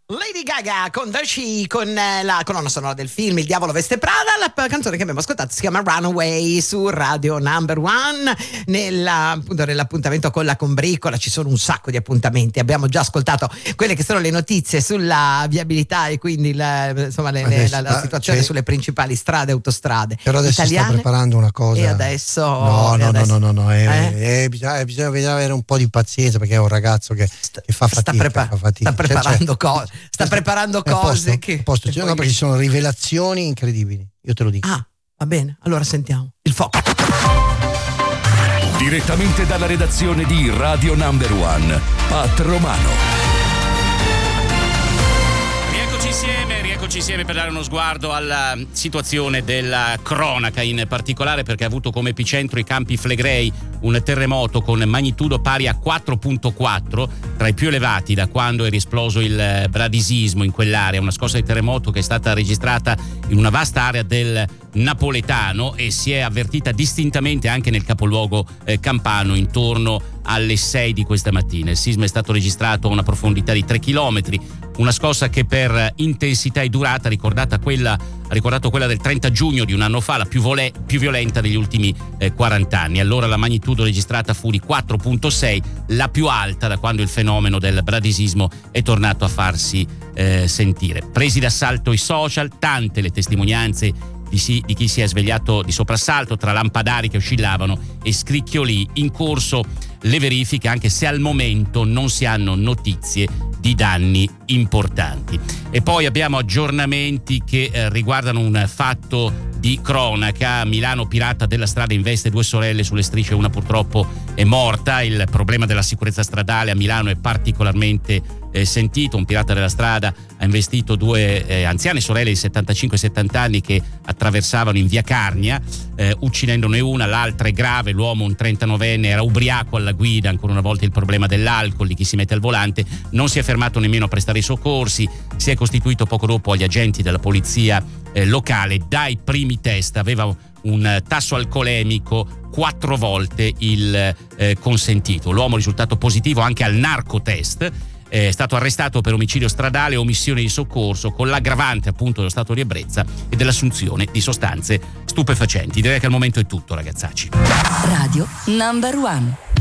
Lady Gaga con Dashi, con la colonna sonora del film Il diavolo veste Prada. La canzone che abbiamo ascoltato si chiama Runaway su Radio Number One. Nell'appuntamento con la combricola ci sono un sacco di appuntamenti. Abbiamo già ascoltato quelle che sono le notizie sulla viabilità e quindi la situazione sulle principali strade e autostrade. Però adesso italiane. sta preparando una cosa. E adesso No. Bisogna avere un po' di pazienza, perché è un ragazzo che fa fatica. Sta preparando cose. Sta preparando cose no, perché ci sono rivelazioni incredibili, io te lo dico. Ah, va bene, allora sentiamo il fuoco. Direttamente dalla redazione di Radio Number One, Pat Romano. Rieccoci insieme per dare uno sguardo alla situazione della cronaca, in particolare perché ha avuto come epicentro i Campi Flegrei un terremoto con magnitudo pari a 4.4, tra i più elevati da quando è riesploso il bradisismo in quell'area. Una scossa di terremoto che è stata registrata in una vasta area del napoletano e si è avvertita distintamente anche nel capoluogo campano intorno alle 6 di questa mattina. Il sisma è stato registrato a una profondità di 3 chilometri, una scossa che per intensità e durata ha ricordato quella del 30 giugno di un anno fa, la più violenta degli ultimi 40 anni. Allora la magnitudo registrata fu di 4.6, la più alta da quando il fenomeno del bradisismo è tornato a farsi sentire. Presi d'assalto i social, tante le testimonianze di chi si è svegliato di soprassalto tra lampadari che oscillavano e scricchioli. In corso le verifiche, anche se al momento non si hanno notizie di danni importanti. E poi abbiamo aggiornamenti che riguardano un fatto di cronaca. Milano, pirata della strada investe 2 sorelle sulle strisce, una purtroppo è morta. Il problema della sicurezza stradale a Milano è particolarmente sentito. Un pirata della strada ha investito 2 anziane sorelle di 75 e 70 anni che attraversavano in via Carnia, uccidendone una. L'altra è grave, l'uomo, un 39enne, era ubriaco alla guida. Ancora una volta il problema dell'alcol, di chi si mette al volante. Non si è fermato nemmeno a prestare i soccorsi, si è costituito poco dopo agli agenti della polizia locale. Dai primi test aveva un tasso alcolemico 4 volte il consentito. L'uomo è risultato positivo anche al narcotest. È stato arrestato per omicidio stradale e omissione di soccorso, con l'aggravante appunto dello stato di ebbrezza e dell'assunzione di sostanze stupefacenti. Direi che al momento è tutto, ragazzacci. Radio Number One.